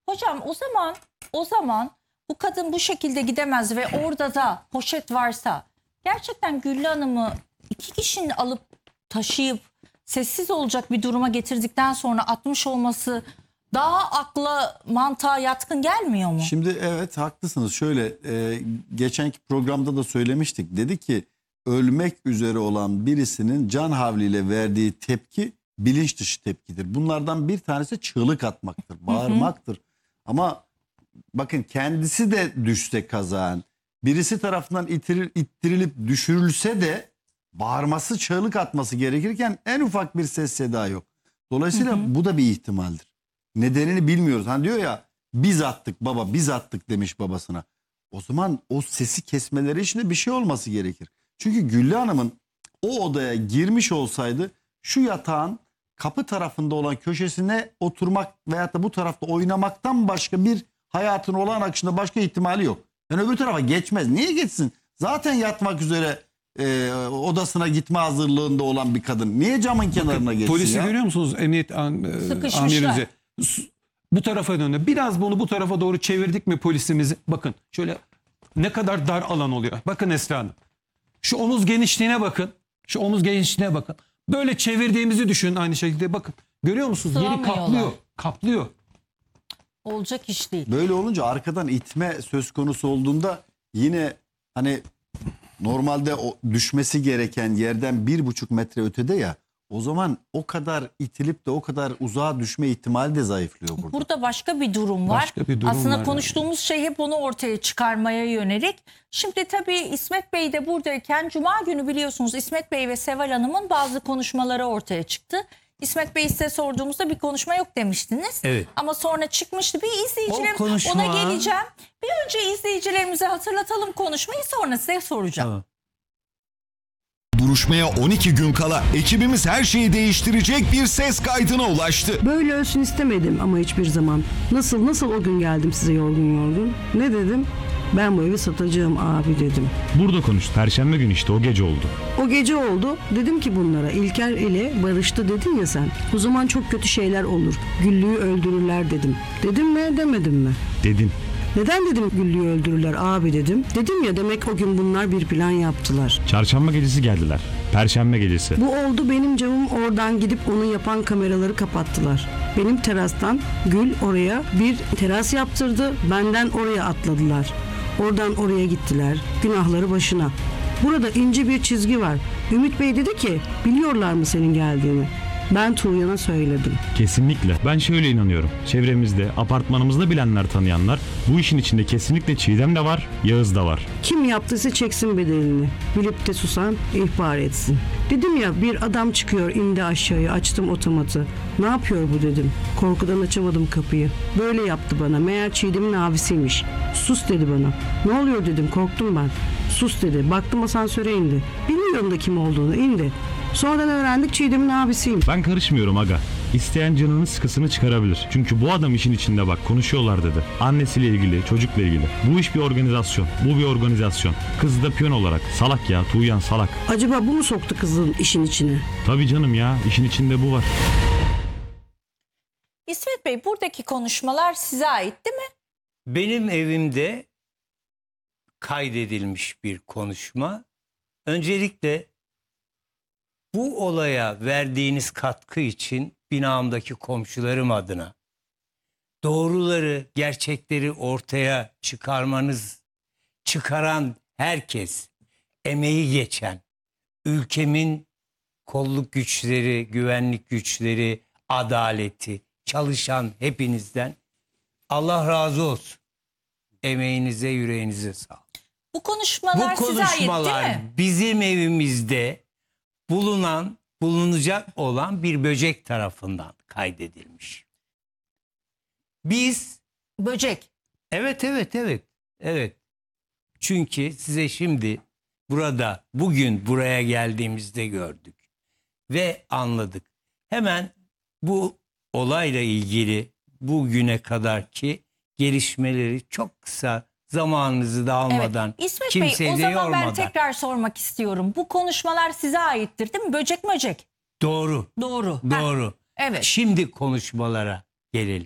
Hocam o zaman bu kadın bu şekilde gidemez ve orada da poşet varsa gerçekten Güllü Hanım'ı iki kişinin alıp taşıyıp sessiz olacak bir duruma getirdikten sonra atmış olması daha akla mantığa yatkın gelmiyor mu? Şimdi evet haklısınız. Şöyle geçenki programda da söylemiştik. Dedi ki ölmek üzere olan birisinin can havliyle verdiği tepki bilinç dışı tepkidir. Bunlardan bir tanesi çığlık atmaktır, bağırmaktır. Ama bakın kendisi de düşse kazağın, birisi tarafından ittirilip düşürülse de bağırması, çığlık atması gerekirken en ufak bir ses seda yok. Dolayısıyla bu da bir ihtimaldir. Nedenini bilmiyoruz. Hani diyor ya biz attık baba, biz attık demiş babasına. O zaman o sesi kesmeleri için de bir şey olması gerekir. Çünkü Güllü Hanım'ın o odaya girmiş olsaydı şu yatağın kapı tarafında olan köşesine oturmak veyahut da bu tarafta oynamaktan başka bir hayatın olağan akışında başka ihtimali yok. Yani öbür tarafa geçmez. Niye geçsin? Zaten yatmak üzere odasına gitme hazırlığında olan bir kadın. Niye camın kenarına geçsin Polisi ya? görüyor musunuz? Emniyet amirimizi. Bu tarafa döndü. Biraz bunu bu tarafa doğru çevirdik mi polisimizi? Bakın şöyle ne kadar dar alan oluyor. Bakın Esra Hanım. Şu omuz genişliğine bakın. Şu omuz genişliğine bakın. Böyle çevirdiğimizi düşünün aynı şekilde. Bakın görüyor musunuz? Yeri Sığamıyorlar. kaplıyor. Kaplıyor. Olacak iş değil. Böyle olunca arkadan itme söz konusu olduğunda yine hani normalde o düşmesi gereken yerden 1,5 metre ötede ya, o zaman o kadar itilip de o kadar uzağa düşme ihtimali de zayıflıyor burada. Burada başka bir durum var. Başka bir durum Aslında var konuştuğumuz şey hep onu ortaya çıkarmaya yönelik. Şimdi tabii İsmet Bey de buradayken Cuma günü biliyorsunuz İsmet Bey ve Seval Hanım'ın bazı konuşmaları ortaya çıktı. İsmet Bey size sorduğumuzda bir konuşma yok demiştiniz. Evet. Ama sonra çıkmıştı. Bir izleyicilerim O konuşma- ona geleceğim. Bir önce izleyicilerimize hatırlatalım konuşmayı, sonra size soracağım. Tamam. Duruşmaya 12 gün kala ekibimiz her şeyi değiştirecek bir ses kaydına ulaştı. Böyle ölsün istemedim ama hiçbir zaman. Nasıl o gün geldim size yorgun. Ne dedim? Ben bu evi satacağım abi dedim. Burada konuş. Perşembe günü işte o gece oldu. O gece oldu. Dedim ki bunlara İlker ile barıştı dedin ya sen. O zaman çok kötü şeyler olur. Güllü'yü öldürürler dedim. Dedim mi demedim mi? Dedin. Neden dedim Güllü'yü öldürürler abi dedim. Dedim ya demek o gün bunlar bir plan yaptılar. Çarşamba gecesi geldiler. Perşembe gecesi. Bu oldu benim camım oradan gidip onu yapan kameraları kapattılar. Benim terastan Gül oraya bir teras yaptırdı. Benden oraya atladılar. Oradan oraya gittiler. Günahları başına. Burada ince bir çizgi var. Ümit Bey dedi ki biliyorlar mı senin geldiğini? Ben Tuğyan'a söyledim. Kesinlikle. Ben şöyle inanıyorum. Çevremizde, apartmanımızda bilenler, tanıyanlar, bu işin içinde kesinlikle Çiğdem de var, Yağız da var. Kim yaptıysa çeksin bedelini. Bilip de susan ihbar etsin. Dedim ya bir adam çıkıyor indi aşağıya açtım otomatı. Ne yapıyor bu dedim. Korkudan açamadım kapıyı. Böyle yaptı bana. Meğer Çiğdem'in abisiymiş. Sus dedi bana. Ne oluyor dedim korktum ben. Sus dedi. Baktım asansöre indi. Bilmiyorum da kim olduğunu indi. Sonradan öğrendik Çiğdem'in abisiyim. Ben karışmıyorum aga. İsteyen canının sıkısını çıkarabilir. Çünkü bu adam işin içinde bak konuşuyorlar dedi. Annesiyle ilgili, çocukla ilgili. Bu iş bir organizasyon. Bu bir organizasyon. Kız da piyon olarak. Salak ya, Tuğyan salak. Acaba bu mu soktu kızın işin içine? Tabii canım ya, işin içinde bu var. İsmet Bey buradaki konuşmalar size ait değil mi? Benim evimde kaydedilmiş bir konuşma. Öncelikle bu olaya verdiğiniz katkı için binamdaki komşularım adına doğruları, gerçekleri ortaya çıkaran herkes, emeği geçen, ülkemin kolluk güçleri, güvenlik güçleri, adaleti, çalışan hepinizden Allah razı olsun. Emeğinize, yüreğinize sağlık. Bu konuşmalar Bu size ait değil konuşmalar mi? bizim evimizde bulunacak olan bir böcek tarafından kaydedilmiş. Biz Böcek. evet. Çünkü size şimdi bugün buraya geldiğimizde gördük ve anladık. Hemen bu olayla ilgili bugüne kadarki gelişmeleri çok kısa zamanınızı da almadan, Evet. İsmet Bey kimseyi o de zaman yormadan. ben tekrar sormak istiyorum. Bu konuşmalar size aittir değil mi? Böcek. Doğru. Doğru. Doğru. Evet. Şimdi konuşmalara gelelim.